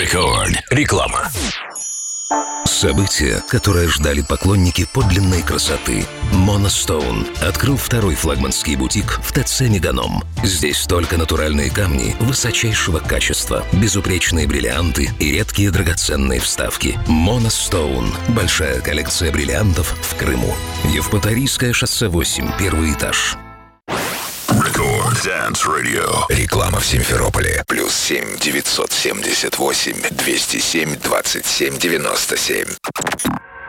Рекорд. Реклама. Событие, которое ждали поклонники подлинной красоты. Monostone открыл второй флагманский бутик в ТЦ «Меганом». Здесь только натуральные камни высочайшего качества, безупречные бриллианты и редкие драгоценные вставки. Monostone – большая коллекция бриллиантов в Крыму. Евпаторийское шоссе 8, первый этаж. Рекорд Dance Radio. Реклама в Симферополе. +7 978 207 27 97.